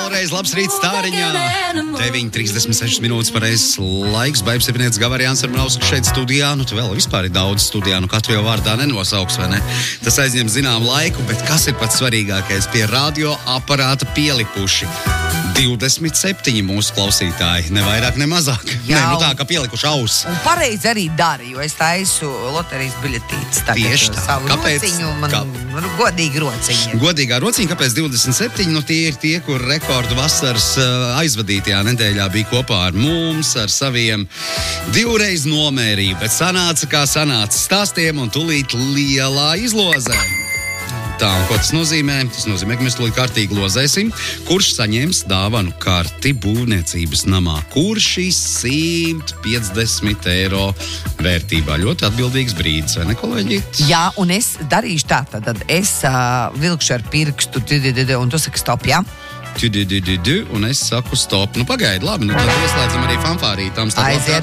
Vēlreiz labs rīts Stāriņā. 9:36 minūtes pareizs laiks. Baibs Epinēts Gavarijāns ar Mausku šeit studijā. Nu, tu vēl vispār ir daudz studijā. Nu, katru jau vārdā nenosauks, vai ne? Tas aizņem zinām laiku, bet kas ir pats svarīgākais? Pie radio aparāta pielipuši 27 mūsu klausītāji. Ne vairāk, ne mazāk. Jā, Nē, nu tā, ka pielikuši auss. Un pareizi arī dara, jo es taisu loterijas biļetītes. Tieši tā. Savu Kāpēc? rociņu, man godīgi rociņi. Godīgā rociņa, kāpēc 27? Nu, tie ir tie, kur rekordu vasaras aizvadītajā nedēļā bija kopā ar mums, ar saviem divreiz nomērību, bet sanāca kā sanāca stāstiem un tulīt lielā izlozē. Tā, un ko tas nozīmē? Tas nozīmē, ka mēs tulīt kārtīgi lozēsim, kurš saņems dāvanu karti būvniecības namā, kurš šīs 150 eiro vērtībā. Ļoti atbildīgs brīdis, vai ne, kolēģīt? Jā, un es darīšu tā, tad es vilkšu ar pirkstu, un tu saki stop, jā? Un es saku stop. Nu, pagaidi, labi, nu tad ieslēdzam arī fanfārītām. Aiziet.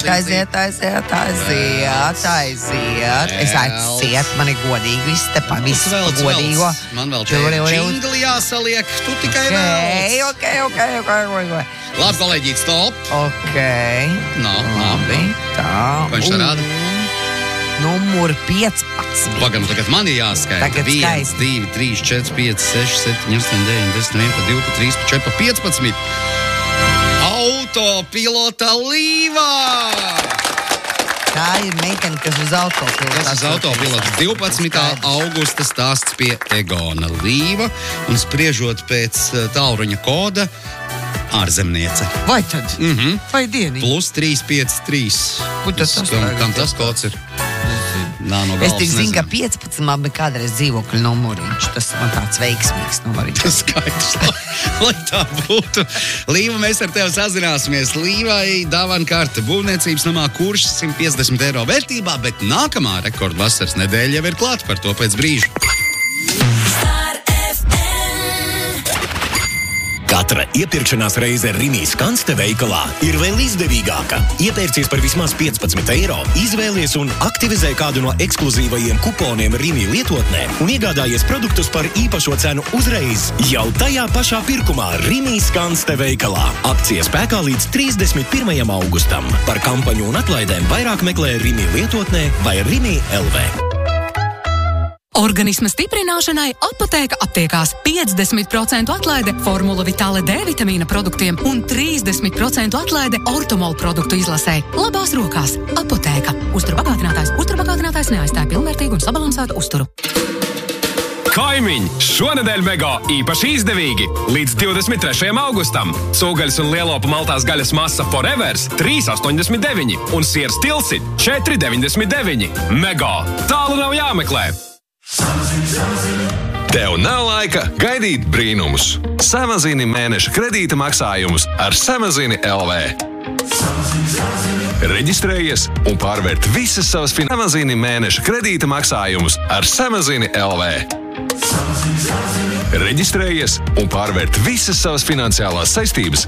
Es aiziet, man ir godīgi, viss te pa visu godīgo. Man vēl te džingli jāsaliek, tu tikai vēl. Ok. Labi, kolēģīt, stop. Ok. Labi. Tā. Ko viņš tā rāda? Numur 15. Pagam, tagad man ir jāskaita. Tagad 1, 2, 3, 4, 5, 6, 7, 8, 9, 10, 11, 12, 13, 14, 15. Autopilota Līva! Tā ir meitene, kas uz autopilotu. Tas ir autopilots. 12. augusta stāsts pie Egona Līva. Un spriežot pēc tālruņa koda, ārzemniece. Vai tad? Vai dienīgi? Plus 353. Kur tas Kam tas kods ir? Nā, no es galvas tik zinu, nezinu. ka 15 man bija kādreiz dzīvokļu numuriņš. Tas man tāds veiksmīgs numuriņš. Tas skaidrs, lai tā būtu. Līva, mēs ar tevi sazināsimies. Līvai dāvana karte būvniecības namā, kurš 150 eiro vērtībā, bet nākamā rekordu vasaras nedēļa jau ir klāta, par to pēc brīža. Katra iepirkšanās reize Rimi Skanste veikalā ir vēl izdevīgāka. Iepērcies par vismaz 15 eiro, izvēlies un aktivizē kādu no ekskluzīvajiem kuponiem Rimi lietotnē un iegādājies produktus par īpašo cenu uzreiz jau tajā pašā pirkumā Rimi Skanste veikalā. Akcija spēkā līdz 31. augustam. Par kampaņu un atlaidēm vairāk meklē Rimi lietotnē vai Rimi LV. Organisma stiprināšanai Apotēka aptiekās 50% atlaide Formula Vitale D vitamīna produktiem un 30% atlaide Ortomol produktu izlasē. Labās rokās Apotēka. Uzturbagātinātājs neaizstāja pilnvērtīgu un sabalansētu uzturu. Kaimiņi! Šonedēļ Mego īpaši izdevīgi! Līdz 23. augustam cūgaļas un lielopu maltās gaļas masa Forevers 3,89 un siers Tilsit 4,99. Mego! Tālu nav jāmeklē! Tev nav laika gaidīt brīnumus. Samazini mēneša kredīta maksājumus ar Samazini LV. Reģistrējies un pārvērt visas savas Samazini mēneša kredīta maksājumus ar Samazini LV. Reģistrējies un pārvērt visas savas finansiālās saistības